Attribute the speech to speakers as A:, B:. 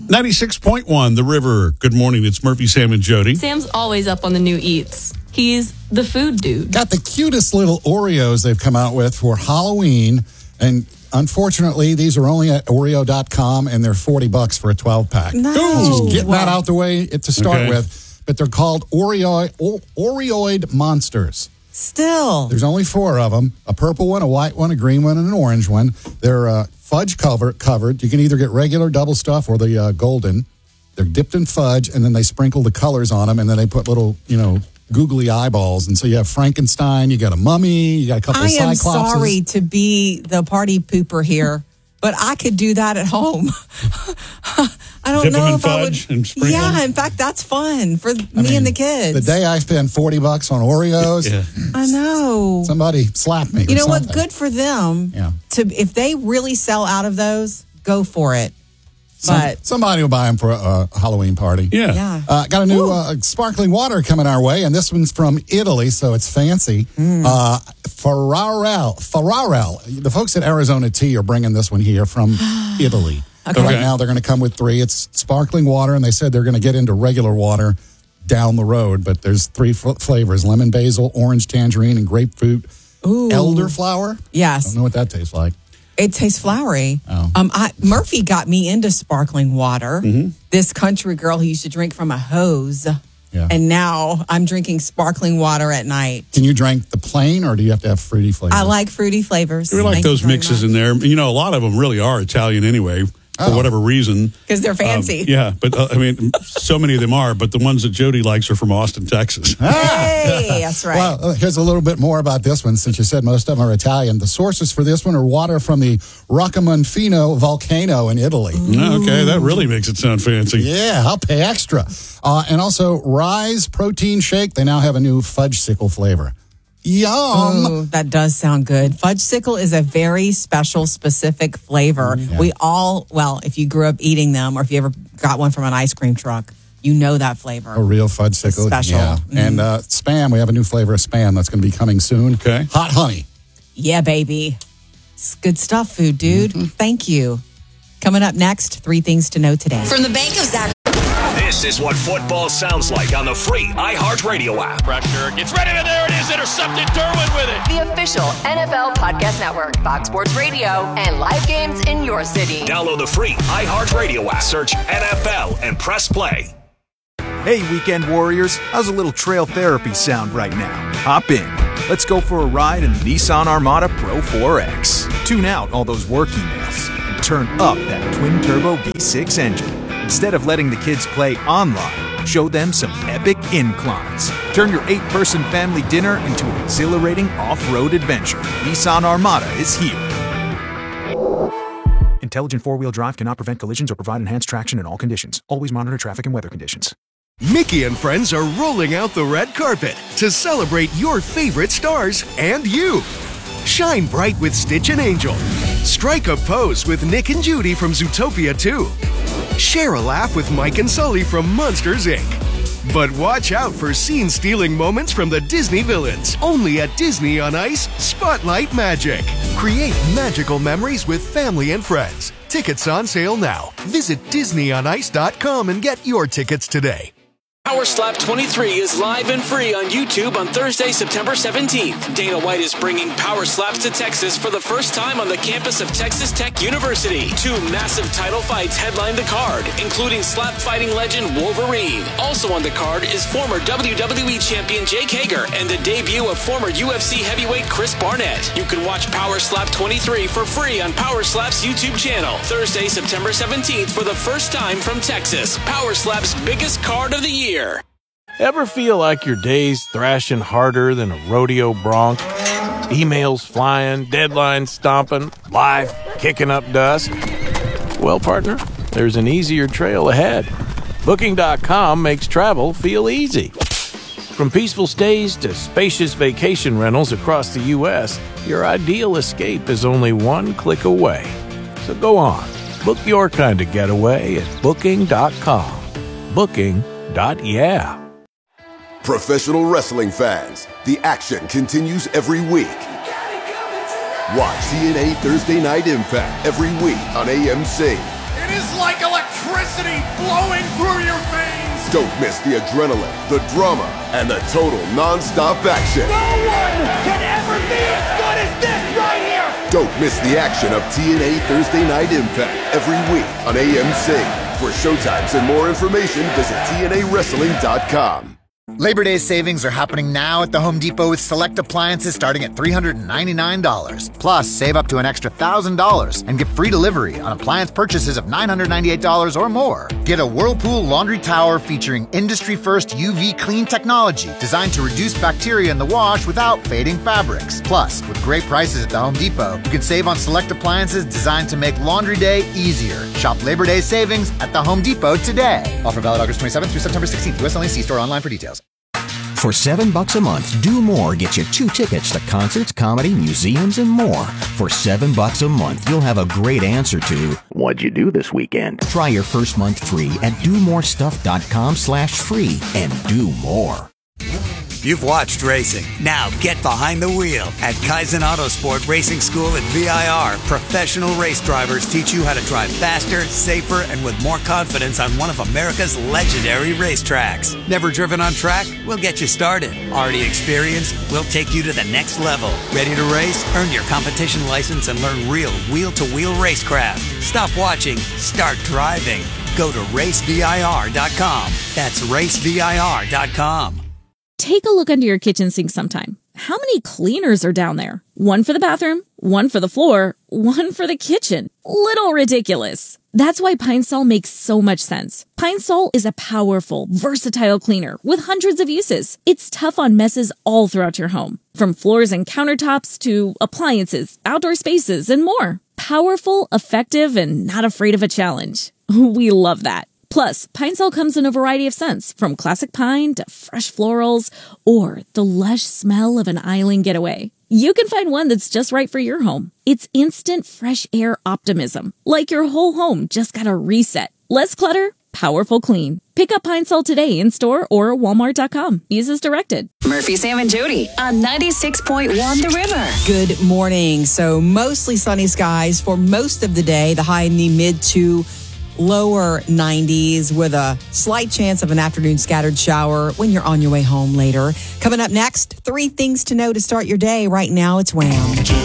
A: 96.1, The River. Good morning. It's Murphy, Sam, and Jody.
B: Sam's always up on the new eats. He's the food dude.
C: Got the cutest little Oreos they've come out with for Halloween. And unfortunately, these are only at Oreo.com, and they're $40 for a 12-pack.
D: No.
C: Just getting that out the way to start with. But they're called Oreoid Monsters.
D: Still.
C: There's only 4 of them, a purple one, a white one, a green one, and an orange one. They're fudge covered. You can either get regular double stuff or the golden. They're dipped in fudge, and then they sprinkle the colors on them, and then they put little, googly eyeballs. And so you have Frankenstein, you got a mummy, you got a couple of cyclopses.
D: I am sorry to be the party pooper here, but I could do that at home. I don't
A: Dip
D: know
A: them in
D: if I would.
A: fudge and sprinkle
D: Yeah,
A: them?
D: in fact, that's fun for me and the kids.
C: The day I spend $40 on Oreos,
D: I know.
C: somebody slap me.
D: You know what?
C: something.
D: Good for them.
C: Yeah.
D: If they really sell out of those, go for it. But
C: Somebody will buy them for a Halloween party.
A: Yeah.
C: Got a new sparkling water coming our way, and this one's from Italy, so it's fancy. Ferrarel. The folks at Arizona Tea are bringing this one here from Italy.
D: Okay.
C: Right now, they're going to come with 3. It's sparkling water, and they said they're going to get into regular water down the road, but there's 3 flavors: lemon basil, orange tangerine, and grapefruit elderflower.
D: Yes.
C: I don't know what that tastes like.
D: It tastes flowery.
C: Oh.
D: Murphy got me into sparkling water.
C: Mm-hmm.
D: This country girl who used to drink from a hose.
C: Yeah.
D: And now I'm drinking sparkling water at night.
C: Can you drink the plain, or do you have to have fruity flavors?
D: I like fruity flavors.
A: We like those mixes in there. A lot of them really are Italian anyway, for whatever reason.
D: Because they're fancy.
A: Yeah, but so many of them are, but the ones that Jody likes are from Austin, Texas.
D: Hey, that's right.
C: Well, here's a little bit more about this one, since you said most of them are Italian. The sources for this one are water from the Roccamonfino volcano in Italy.
A: Okay, that really makes it sound fancy.
C: Yeah, I'll pay extra. And also, Rise Protein Shake. They now have a new fudge-sickle flavor. Yum!
D: Ooh, that does sound good. Fudge-sickle is a very special, specific flavor.
C: Yeah.
D: We all, if you grew up eating them, or if you ever got one from an ice cream truck, you know that flavor.
C: A real fudge-sickle.
D: Special.
C: Yeah. And Spam, we have a new flavor of Spam that's going to be coming soon.
A: Okay.
C: Hot honey.
D: Yeah, baby. It's good stuff, food dude. Thank you. Coming up next, 3 things to know today.
E: From the Bank of Zach.
F: This is what football sounds like on the free iHeartRadio app.
G: Pressure gets ready, and there it is. Intercepted. Derwin with it.
E: The official NFL Podcast Network, Fox Sports Radio, and live games in your city.
F: Download the free iHeartRadio app. Search NFL and press play.
H: Hey, weekend warriors. How's a little trail therapy sound right now? Hop in. Let's go for a ride in the Nissan Armada Pro 4X. Tune out all those work emails and turn up that twin-turbo V6 engine. Instead of letting the kids play online, show them some epic inclines. Turn your 8-person family dinner into an exhilarating off-road adventure. Nissan Armada is here. Intelligent four-wheel drive cannot prevent collisions or provide enhanced traction in all conditions. Always monitor traffic and weather conditions.
I: Mickey and friends are rolling out the red carpet to celebrate your favorite stars and you. Shine bright with Stitch and Angel. Strike a pose with Nick and Judy from Zootopia 2. Share a laugh with Mike and Sully from Monsters, Inc. But watch out for scene-stealing moments from the Disney villains. Only at Disney on Ice, Spotlight Magic. Create magical memories with family and friends. Tickets on sale now. Visit DisneyOnIce.com and get your tickets today.
G: Power Slap 23 is live and free on YouTube on Thursday, September 17th. Dana White is bringing Power Slaps to Texas for the first time on the campus of Texas Tech University. 2 massive title fights headline the card, including slap fighting legend Wolverine. Also on the card is former WWE champion Jake Hager and the debut of former UFC heavyweight Chris Barnett. You can watch Power Slap 23 for free on Power Slap's YouTube channel. Thursday, September 17th for the first time from Texas. Power Slap's biggest card of the year.
J: Ever feel like your day's thrashing harder than a rodeo bronc? Emails flying, deadlines stomping, life kicking up dust? Well, partner, there's an easier trail ahead. Booking.com makes travel feel easy. From peaceful stays to spacious vacation rentals across the U.S., your ideal escape is only one click away. So go on, book your kind of getaway at Booking.com. Booking.yeah.
K: Professional wrestling fans, the action continues every week. Watch TNA Thursday Night Impact every week on AMC.
L: It is like electricity flowing through your veins.
K: Don't miss the adrenaline, the drama, and the total non-stop action.
L: No one can ever be as good as this right here.
K: Don't miss the action of TNA Thursday Night Impact every week on AMC. For showtimes and more information, visit TNAWrestling.com.
M: Labor Day savings are happening now at the Home Depot with select appliances starting at $399. Plus, save up to an extra $1,000 and get free delivery on appliance purchases of $998 or more. Get a Whirlpool laundry tower featuring industry-first UV clean technology designed to reduce bacteria in the wash without fading fabrics. Plus, with great prices at the Home Depot, you can save on select appliances designed to make laundry day easier. Shop Labor Day savings at the Home Depot today. Offer valid August 27th through September 16th. US only. See store online for details.
N: For $7 a month, Do More gets you 2 tickets to concerts, comedy, museums, and more. For $7 a month, you'll have a great answer to, what'd you do this weekend? Try your first month free at domorestuff.com/free and do more.
O: You've watched racing. Now get behind the wheel at Kaizen Autosport Racing School at VIR. Professional race drivers teach you how to drive faster, safer, and with more confidence on one of America's legendary racetracks. Never driven on track? We'll get you started. Already experienced? We'll take you to the next level. Ready to race? Earn your competition license and learn real wheel-to-wheel racecraft. Stop watching. Start driving. Go to racevir.com. That's racevir.com.
P: Take a look under your kitchen sink sometime. How many cleaners are down there? One for the bathroom, one for the floor, one for the kitchen. Little ridiculous. That's why Pine Sol makes so much sense. Pine Sol is a powerful, versatile cleaner with hundreds of uses. It's tough on messes all throughout your home, from floors and countertops to appliances, outdoor spaces, and more. Powerful, effective, and not afraid of a challenge. We love that. Plus, Pine Sol comes in a variety of scents, from classic pine to fresh florals or the lush smell of an island getaway. You can find one that's just right for your home. It's instant fresh air optimism, like your whole home just got a reset. Less clutter, powerful clean. Pick up Pine Sol today in store or walmart.com. Use as directed.
E: Murphy, Sam, and Jody on 96.1 The River.
D: Good morning. So mostly sunny skies for most of the day. The high in the mid to lower 90s with a slight chance of an afternoon scattered shower when you're on your way home later. Coming up next, 3 things to know to start your day. Right now, it's Wham!